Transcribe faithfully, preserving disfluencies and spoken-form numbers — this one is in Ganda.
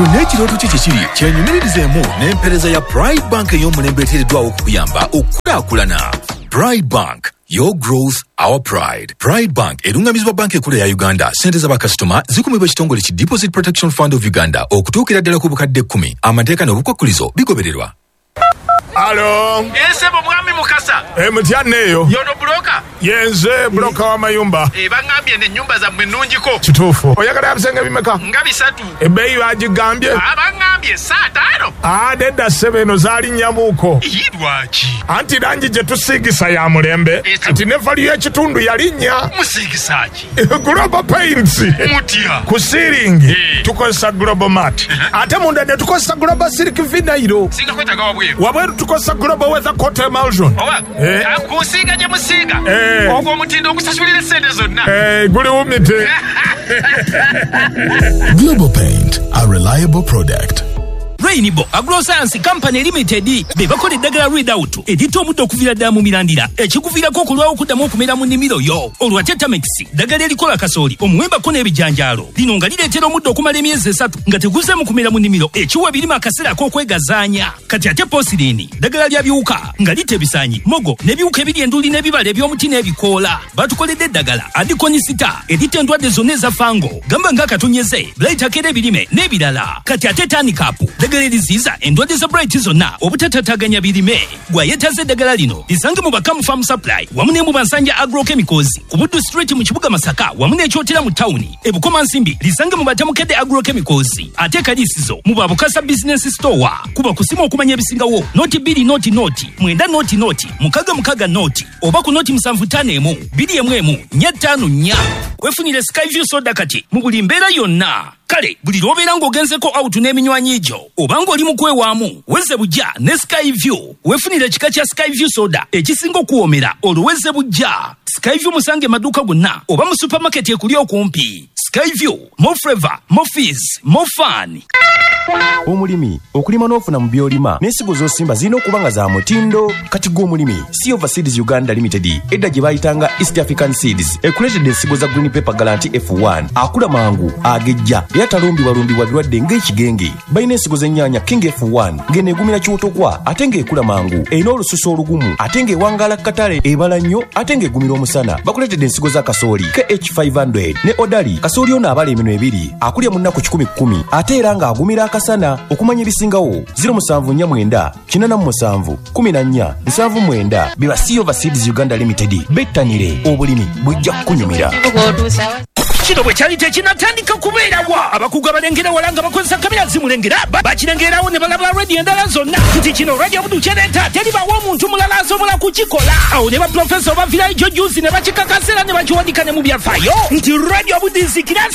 kyonna ekirooto kye kiri kyenyumiririzemu n'empeereza ya Pride Bank ey'omulembe eteereddwawo okukuyamba okukulaakulana. Pride Bank, your growth, our pride. Pride Bank erungamizibwa banka ekkulu ya Uganda. Ssente z'abakasitoma zikumibwa ekitongole ki Deposit Protection Fund of Uganda okutuukira ddala ku bukadde kkumi. Amateeka n'obukwakkulizo bigobererwa. Alo. Ensebo mwami Mukasa. E mutyanne eyo. Yono broka. Yenze broka wa mayumba. E bangambye ne nyumba za nnungiko. Kituufu. Oyagala abisenge bimeka? Nga bisatu. Ebbeeyi bagigambye? Abangambye saa ttaano. Ah, nedda ssebo eno zaali nnyamuuko. Yirwaki. Anti langi gye tusiigisa ya mulembe. Anti ne vali y'ekitundu yali nnya. Musiigisa ki? Global Paints. Mutya. Ku ceiling tukozesa Global Mat. Ate munda ne tukozesa Global Silk Vinyl. Singa kwetaga wabweru. Wabweru tukozesa Global Weather Coat Emulsion. Owa. Eh. Akusiiga gye musiiga. Eh. Ogwo omutindo okusasulira ssente zonna. Eh, guli wumite. Global Paint, a reliable product. Rainbow Agroscience Company Limited be bakola eddagala Readout edita omuddo okuvira ddala mu mirandira ekikuviirako okulwawo okuddamu okumera mu nnimiro yo. Olwa Tetamix ddagala erikola kasooli omuwembako n'ebijanjaalo lino nga lireetera omuddo okumala emyezi esatu nga teguze mu kumera mu nnimiro ekiwa ebirime akaseera ak'okwegazaanya. Kati ate Posirini ddagala lya biwuka nga lita ebisaanyi mogo n'ebiwuka ebiri enduli n'ebibala eby'omuti n'ebikoola. Batukoledde eddagala Adikonisita edita endwadde zonna eza fango gamba ng'akatonyeze Blight akera ebirime n'ebirala. Kati ate Tanikapu Ziza endwadde za Bright zonna obutatataaganya birime. Gwayetaze eddagala lino lisange mu Bakamu Farm Supply wamu ne mu Bansanja Agrochemicals ku Buddu Street mu kibuga Masaka wamu n'ekyotera mu tawuni. E Bukoma Nsimbi lisange mu Batamukedde Agrochemicals ate Kaliisizo mu Babukasa Business Store. Kuba kusima okumanya ebisingawo noti bbiri noti noti mwenda noti noti mukaga mukaga noti oba ku noti musanvu ttaano emu bbiri emu emu nnya ttaano nnya. Wefunire Skyview soda kati mu buli mbeera yonna. Kale buli lwobeera ng'ogenzeko out n'eminywanyi gyo obanga oli mu kwewaamu wezze bujja ne Skyview. Wefunire ekika kya Skyview soda ekisinga okuwoomera olwezze bujja. Skyview musange maduuka gonna oba mu supermarket ekuli okumpi. Skyview, more flavor, more fizz, more fun. Omulimi okulima n'ofuna mu byolima n'ensigo z'osimba zirina okuba nga za mutindo. Kati gw'omulimi Silver Seeds Uganda Limited edda gye bayitanga East African Seeds ekuleetedde ensigo za Green Pepper Guarantee F one akula mangu agejja era talumbibwalumbibwa birwadde ng'ekigenge. Balina ensigo z'ennyaanya King F one ng'eneegumira kyotogwa ate ng'ekula mangu erina olususu olugumu ate ng'ewangaala katale ebala nnyo ate ng'egumira omusana. Bakuleetedde ensigo za kasooli K H five hundred ne Odali kasooli ono abala emino ebiri akulya mu nnaku kikumi kkumi ate era ng'agumira akasana. Okumanya ebisingawo zero musanvu nnya mwenda kinana mu musanvu kumi na nnya nsanvu mwenda biba Silver Seeds Uganda Limited. Bettanire obulimi bujja kunyumira. Kino bwe kyali tekinatandika kubeerawa abakugu abalengera wala nga bakozesa kamera zimulengera bakirengerawo ne balaba radio endala zonna nti kino radio budu kyereta teribawo omuntu mulala asobola kukikola. Awo ne baprofesa obavirayo Jojusi ne bakikakasera ne bakiwanika ne mu byafaayo nti radio budu nzikira